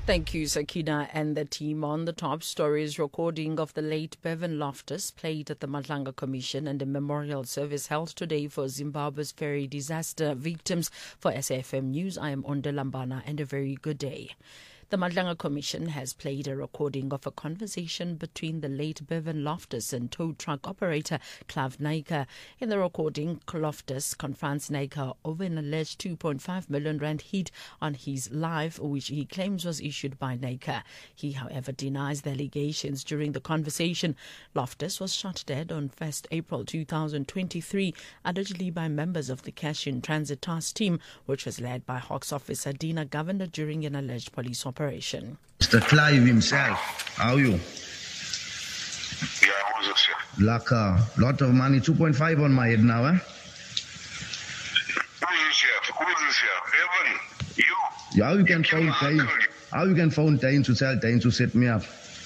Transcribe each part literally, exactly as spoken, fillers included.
Thank you, Sakina and the team. On the top stories, recording of the late Bevan Loftus played at the Madlanga Commission and a memorial service held today for Zimbabwe's ferry disaster victims. For S A F M News, I am Onde Lambana, and a very good day. The Madlanga Commission has played a recording of a conversation between the late Bevan Loftus and tow truck operator Clav Naika. In the recording, Loftus confronts Naika over an alleged two point five million rand hit on his life, which he claims was issued by Naika. He, however, denies the allegations. During the conversation, Loftus was shot dead on first April two thousand twenty-three, allegedly by members of the Cash in Transit Task Team, which was led by Hawks officer Dina Governor during an alleged police operation. Operation. Mister Clive himself, how are you? Yeah, I was also. Like a lot of money, two point five on my head now, eh? Who is here? Who is here? Evan, you? Yeah, how you can phone Dane? How you can phone Dane to tell Dane to set me up?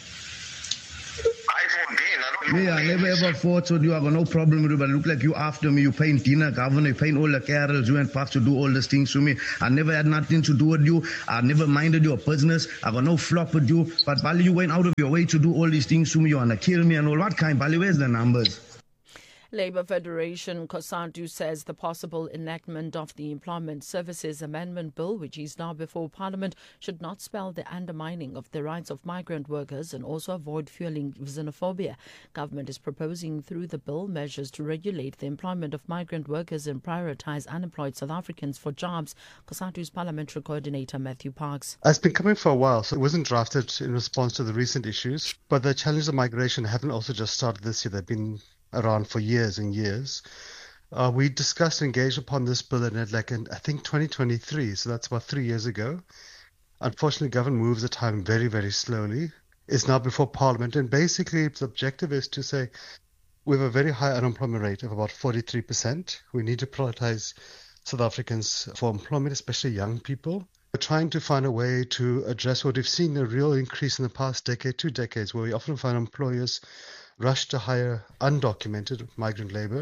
Me, I never ever fought with you. I got no problem with you, but it look like you after me. You paying dinner, governor, you paying all the carols. You went back to do all these things to me. I never had nothing to do with you. I never minded your business. I got no flop with you. But Bali, you went out of your way to do all these things to me. You want to kill me and all. What kind? Bali, where's the numbers? Labour Federation COSATU says the possible enactment of the Employment Services Amendment Bill, which is now before Parliament, should not spell the undermining of the rights of migrant workers and also avoid fueling xenophobia. Government is proposing through the bill measures to regulate the employment of migrant workers and prioritise unemployed South Africans for jobs. COSATU's Parliamentary Coordinator Matthew Parks. It's been coming for a while, so it wasn't drafted in response to the recent issues. But the challenges of migration haven't also just started this year. They've been around for years and years. Uh, we discussed and engaged upon this bill in like in, I think twenty twenty-three, so that's about three years ago. Unfortunately, government moves the time very, very slowly. It's now before Parliament, and basically the objective is to say we have a very high unemployment rate of about forty-three percent. We need to prioritize South Africans for employment, especially young people. We're trying to find a way to address what we've seen a real increase in the past decade, two decades, where we often find employers rush to hire undocumented migrant labor.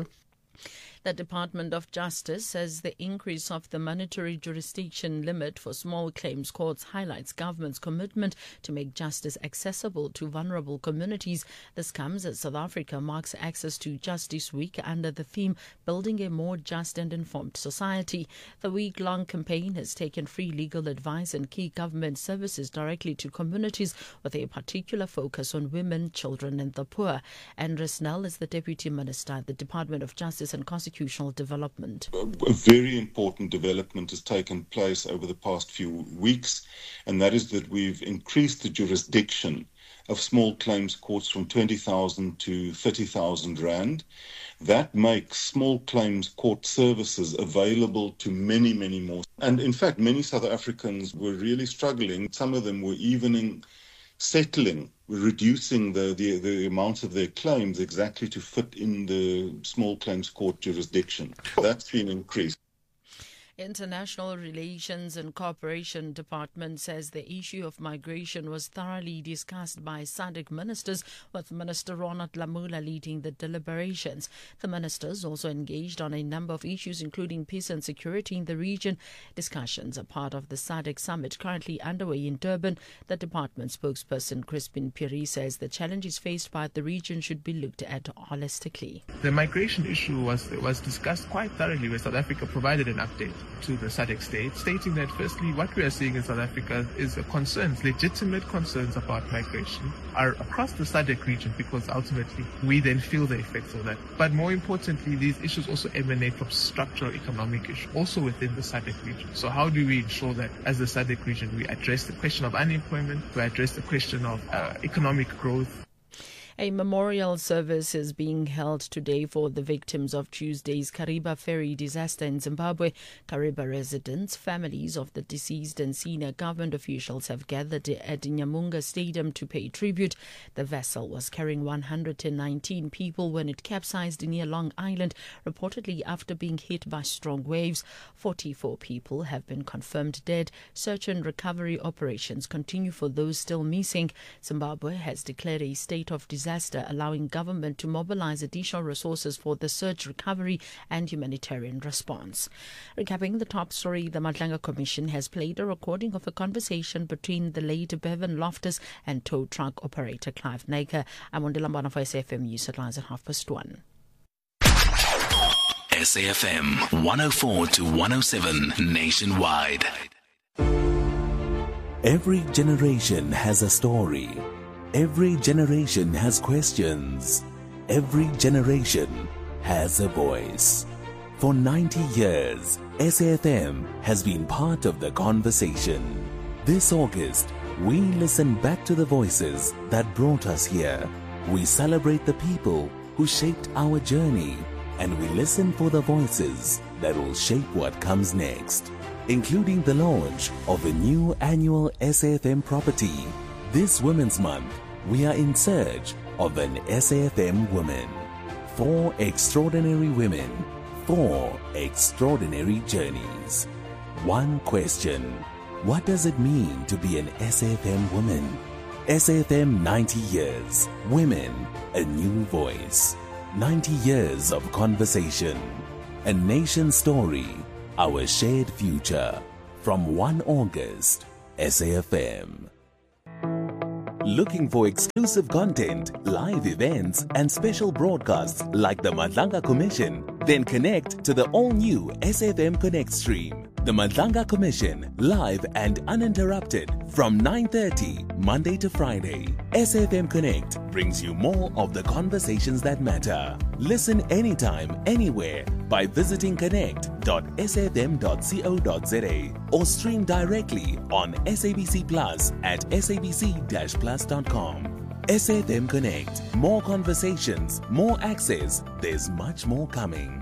The Department of Justice says the increase of the monetary jurisdiction limit for small claims courts highlights government's commitment to make justice accessible to vulnerable communities. This comes as South Africa marks Access to Justice Week under the theme Building a More Just and Informed Society. The week-long campaign has taken free legal advice and key government services directly to communities with a particular focus on women, children and the poor. Andrew Snell is the Deputy Minister at the Department of Justice and Constitutional Development. A very important development has taken place over the past few weeks, and that is that we've increased the jurisdiction of small claims courts from twenty thousand to thirty thousand rand. That makes small claims court services available to many, many more. And in fact, many South Africans were really struggling. Some of them were even in settling, reducing the, the, the amount of their claims exactly to fit in the small claims court jurisdiction. That's been increased. International Relations and Cooperation Department says the issue of migration was thoroughly discussed by S A D C ministers, with Minister Ronald Lamola leading the deliberations. The ministers also engaged on a number of issues, including peace and security in the region. Discussions are part of the S A D C summit currently underway in Durban. The department spokesperson Crispin Piri says the challenges faced by the region should be looked at holistically. The migration issue was was discussed quite thoroughly, where South Africa provided an update to the S A D C state, stating that firstly, what we are seeing in South Africa is concerns, legitimate concerns about migration are across the S A D C region, because ultimately we then feel the effects of that. But more importantly, these issues also emanate from structural economic issues, also within the S A D C region. So how do we ensure that as the S A D C region, we address the question of unemployment, we address the question of uh, economic growth? A memorial service is being held today for the victims of Tuesday's Kariba ferry disaster in Zimbabwe. Kariba residents, families of the deceased and senior government officials have gathered at Nyamunga Stadium to pay tribute. The vessel was carrying one hundred nineteen people when it capsized near Long Island, reportedly after being hit by strong waves. forty-four people have been confirmed dead. Search and recovery operations continue for those still missing. Zimbabwe has declared a state of disaster disaster, allowing government to mobilize additional resources for the surge recovery and humanitarian response. Recapping the top story, the Madlanga Commission has played a recording of a conversation between the late Bevan Loftus and tow truck operator Clive Naker. I'm on Dilambana for S A F M News headlines at half past one. S A F M one oh four to one oh seven nationwide. Every generation has a story. Every generation has questions. Every generation has a voice. For ninety years, S A F M has been part of the conversation. This August, we listen back to the voices that brought us here. We celebrate the people who shaped our journey, and we listen for the voices that will shape what comes next, including the launch of a new annual S A F M property. This Women's Month, we are in search of an S A F M woman. Four extraordinary women, four extraordinary journeys. One question: what does it mean to be an S A F M woman? S A F M ninety years. Women, a new voice. ninety years of conversation. A nation story. Our shared future. From first of August, S A F M. Looking for exclusive content, live events, and special broadcasts like the Madlanga Commission? Then connect to the all-new S A F M Connect stream. The Madlanga Commission, live and uninterrupted from nine thirty Monday to Friday. S A F M Connect brings you more of the conversations that matter. Listen anytime, anywhere by visiting connect dot s a f m dot co dot z a or stream directly on S A B C Plus at s a b c dash plus dot com. S A F M Connect. More conversations, more access. There's much more coming.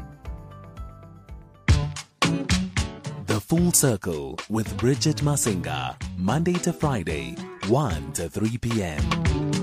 The Full Circle with Bridget Masinga, Monday to Friday, one to three p.m.